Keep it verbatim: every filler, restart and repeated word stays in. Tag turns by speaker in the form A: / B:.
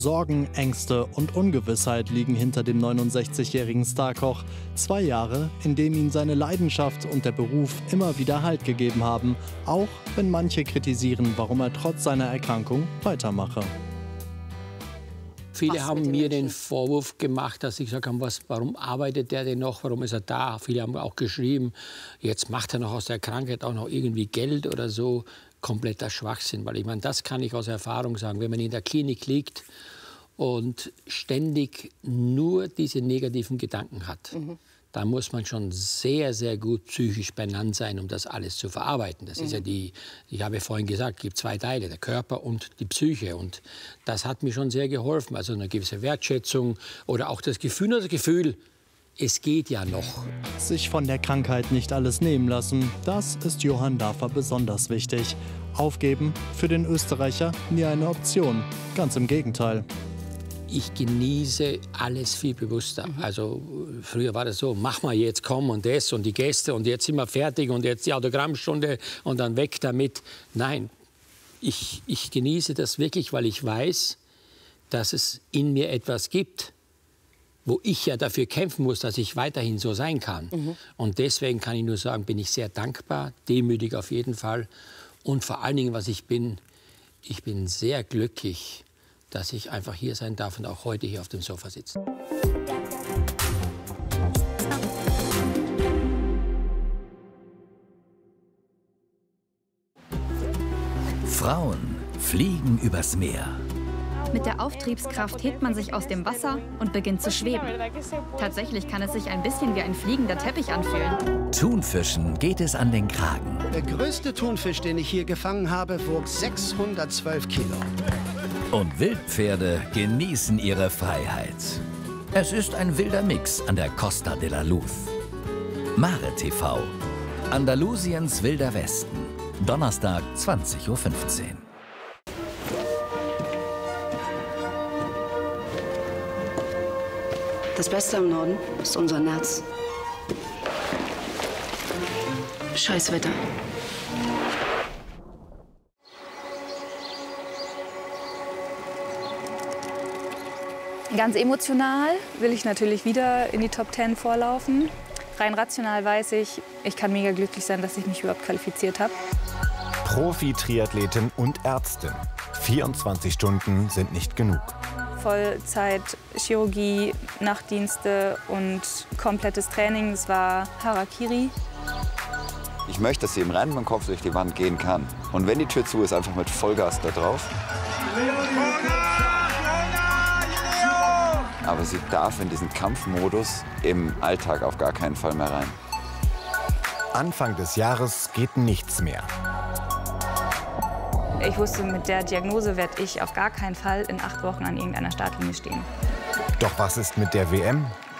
A: Sorgen, Ängste und Ungewissheit liegen hinter dem neunundsechzigjährigen Starkoch. Zwei Jahre, in denen ihm seine Leidenschaft und der Beruf immer wieder Halt gegeben haben, auch wenn manche kritisieren, warum er trotz seiner Erkrankung weitermache.
B: Viele haben mir den Vorwurf gemacht, dass ich gesagt habe, was, warum arbeitet der denn noch, warum ist er da? Viele haben auch geschrieben, jetzt macht er noch aus der Krankheit auch noch irgendwie Geld oder so. Kompletter Schwachsinn, weil ich meine, das kann ich aus Erfahrung sagen, wenn man in der Klinik liegt und ständig nur diese negativen Gedanken hat, mhm. da muss man schon sehr, sehr gut psychisch benannt sein, um das alles zu verarbeiten. Das mhm. ist ja die, ich habe vorhin gesagt, es gibt zwei Teile, der Körper und die Psyche. Und das hat mir schon sehr geholfen. Also eine gewisse Wertschätzung oder auch das Gefühl, das Gefühl, es geht ja noch.
A: Sich von der Krankheit nicht alles nehmen lassen, das ist Johann Dafer besonders wichtig. Aufgeben für den Österreicher nie eine Option. Ganz im Gegenteil.
B: Ich genieße alles viel bewusster. Mhm. Also früher war das so, mach mal jetzt, komm und das und die Gäste und jetzt sind wir fertig und jetzt die Autogrammstunde und dann weg damit. Nein, ich, ich genieße das wirklich, weil ich weiß, dass es in mir etwas gibt, wo ich ja dafür kämpfen muss, dass ich weiterhin so sein kann. Mhm. Und deswegen kann ich nur sagen, bin ich sehr dankbar, demütig auf jeden Fall. Und vor allen Dingen, was ich bin, ich bin sehr glücklich, dass ich einfach hier sein darf und auch heute hier auf dem Sofa sitze.
C: Frauen fliegen übers Meer.
D: Mit der Auftriebskraft hebt man sich aus dem Wasser und beginnt zu schweben. Tatsächlich kann es sich ein bisschen wie ein fliegender Teppich anfühlen.
C: Thunfischen geht es an den Kragen.
E: Der größte Thunfisch, den ich hier gefangen habe, wog sechshundertzwölf Kilo.
C: Und Wildpferde genießen ihre Freiheit. Es ist ein wilder Mix an der Costa de la Luz. Mare T V. Andalusiens wilder Westen. Donnerstag, zwanzig Uhr fünfzehn.
F: Das Beste am Norden ist unser Nerz. Scheiß Wetter.
G: Ganz emotional will ich natürlich wieder in die Top Ten vorlaufen. Rein rational weiß ich, ich kann mega glücklich sein, dass ich mich überhaupt qualifiziert habe.
H: Profi-Triathletin und Ärztin. vierundzwanzig Stunden sind nicht genug.
G: Vollzeit, Chirurgie, Nachtdienste und komplettes Training. Das war Harakiri.
I: Ich möchte, dass sie im Rennen mit dem Kopf durch die Wand gehen kann. Und wenn die Tür zu ist, einfach mit Vollgas da drauf. Aber sie darf in diesen Kampfmodus im Alltag auf gar keinen Fall mehr rein.
H: Anfang des Jahres geht nichts mehr.
G: Ich wusste, mit der Diagnose werde ich auf gar keinen Fall in acht Wochen an irgendeiner Startlinie stehen.
H: Doch was ist mit der W M?